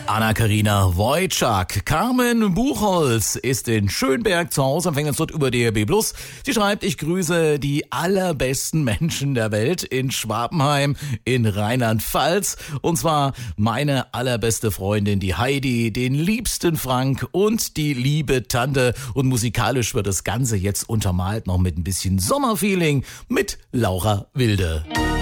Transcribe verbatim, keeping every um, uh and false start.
Anna-Karina Wojcik. Carmen Buchholz ist in Schönberg zu Hause, empfängt uns dort über D R B plus. Sie schreibt, ich grüße die allerbesten Menschen der Welt in Schwabenheim in Rheinland-Pfalz. Und zwar meine allerbeste Freundin, die Heidi, den liebsten Frank und die liebe Tante. Und musikalisch wird das Ganze jetzt untermalt noch mit ein bisschen Sommerfeeling mit Laura Wilde.